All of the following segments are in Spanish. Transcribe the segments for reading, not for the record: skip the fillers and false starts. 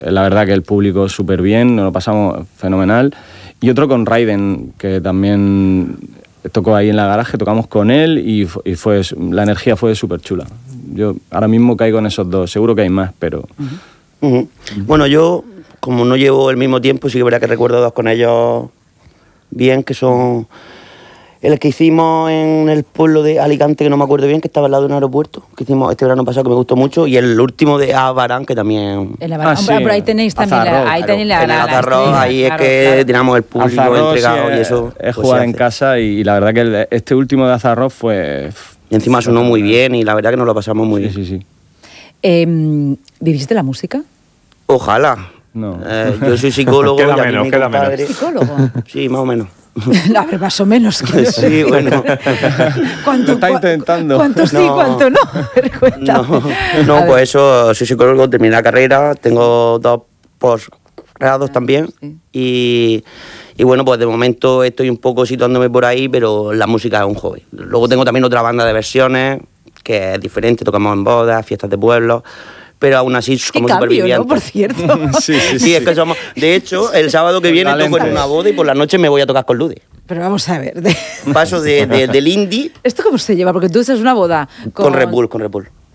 La verdad que el público súper bien, nos lo pasamos fenomenal. Y otro con Raiden, que también tocó ahí en la garaje, tocamos con él y la energía fue súper chula. Yo ahora mismo caigo en esos dos, seguro que hay más, pero... Bueno, yo, como no llevo el mismo tiempo, sí que verá que recuerdo dos con ellos bien, que son el que hicimos en el pueblo de Alicante, que no me acuerdo bien, que estaba al lado de un aeropuerto, que hicimos este verano pasado, que me gustó mucho, y el último de Abarán, que también... Sí. Pero ahí tenéis también ahí es que tenemos el público Azarroz, entregado sí, y eso... Es jugar en casa y la verdad que este último de Azarroz fue... Y encima sonó muy bien y la verdad que nos lo pasamos muy bien. Sí. ¿Vivís de la música? Ojalá. No. Yo soy psicólogo. Queda menos. ¿Psicólogo? Sí, más o menos. A ver, más o menos. Sí, bueno. Lo está intentando. ¿Cuánto sí, cuánto no? No, pues eso, soy psicólogo, terminé la carrera, tengo 2 posgrados también. Sí. Y bueno, pues de momento estoy un poco situándome por ahí, pero la música es un hobby. Luego tengo también otra banda de versiones, que es diferente, tocamos en bodas, fiestas de pueblos, pero aún así como supervivientes. ¿No? Por cierto. Sí, es que somos... De hecho, el sábado que viene toco en una boda y por la noche me voy a tocar con Lude. Pero vamos a ver. Paso del indie... ¿Esto cómo se lleva? Porque tú estás en una boda con Red Bull. Con Red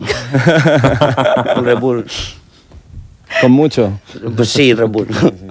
Bull. ¿Con mucho? Pues sí, Red Bull.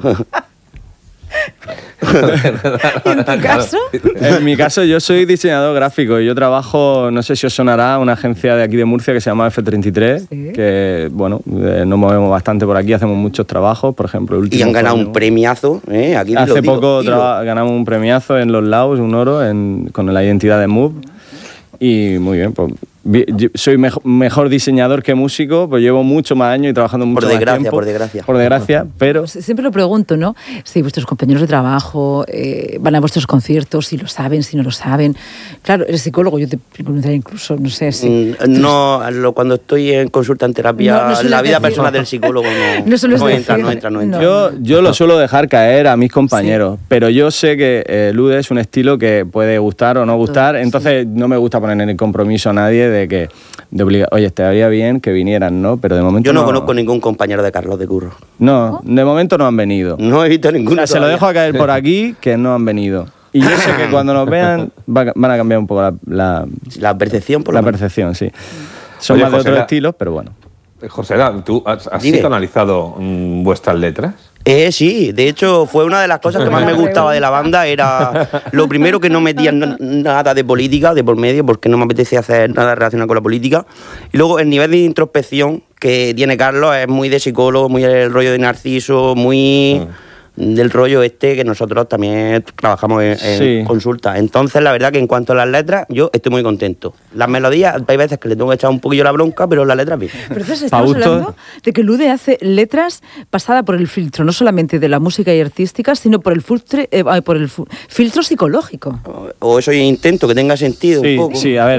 ¿Y en tu caso? En mi caso yo soy diseñador gráfico y yo trabajo, no sé si os sonará, una agencia de aquí de Murcia que se llama F33, ¿sí? Que bueno, nos movemos bastante por aquí, hacemos muchos trabajos, por ejemplo... Y han ganado un premiazo, aquí hace poco ganamos un premiazo en Los Laos, un oro, con la identidad de Move, y muy bien, pues... Soy mejor diseñador que músico, pues llevo mucho más años y trabajando mucho más tiempo. Por desgracia, pero... Siempre lo pregunto, ¿no? Si vuestros compañeros de trabajo van a vuestros conciertos, si lo saben, si no lo saben. Claro, eres psicólogo, yo te preguntaría incluso, no sé si... No, cuando estoy en consulta en terapia, la vida personal del psicólogo no entra. Yo lo suelo dejar caer a mis compañeros, pero yo sé que Lude es un estilo que puede gustar o no gustar, entonces no me gusta poner en el compromiso a nadie de obligar, oye, estaría bien que vinieran, ¿no? Pero de momento yo no conozco ningún compañero de Carlos de curro. No, de momento no han venido. No he visto ninguno. O sea, se lo dejo a caer por aquí, que no han venido. Y yo sé que cuando nos vean van a cambiar un poco la percepción. La percepción, sí. Son más de otros estilos, pero bueno. José, ¿tú has analizado vuestras letras? Sí, de hecho fue una de las cosas que más me gustaba de la banda, era lo primero que no metían nada de política de por medio, porque no me apetecía hacer nada relacionado con la política, y luego el nivel de introspección que tiene Carlos es muy de psicólogo, muy el rollo de Narciso, muy... del rollo que nosotros también trabajamos en consulta. Entonces, la verdad que en cuanto a las letras, yo estoy muy contento. Las melodías, hay veces que le tengo que echar un poquillo la bronca, pero las letras bien. Pero entonces estamos hablando de que Lude hace letras pasada por el filtro, no solamente de la música y artística, sino por el filtro psicológico. O eso yo intento que tenga sentido un poco. Sí, a ver...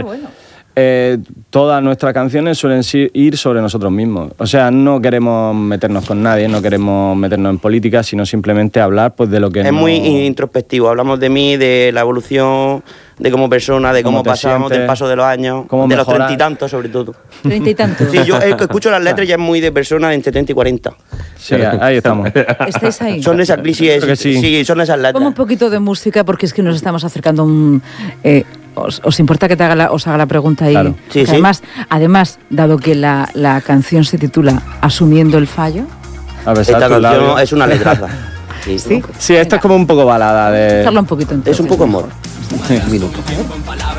todas nuestras canciones suelen ir sobre nosotros mismos. O sea, no queremos meternos con nadie, no queremos meternos en política, sino simplemente hablar pues, de lo que... Es muy introspectivo, hablamos de mí, de la evolución, de como persona, de cómo pasamos, del paso de los años, de los 30 y tantos sobre todo. 30 y tantos. Sí, yo escucho las letras ya es muy de personas de entre 30 y 40. Sí, ahí estamos. ¿Estáis ahí? Son esas crisis, sí, son esas letras. Como un poquito de música, porque es que nos estamos acercando a un... ¿Os importa que os haga la pregunta ahí? Claro. Sí, además, dado que la canción se titula Asumiendo el fallo... Esta canción es una letraza. Sí, esta es como un poco balada. Escucharla un poquito entonces. Es un poco amor. Un minuto.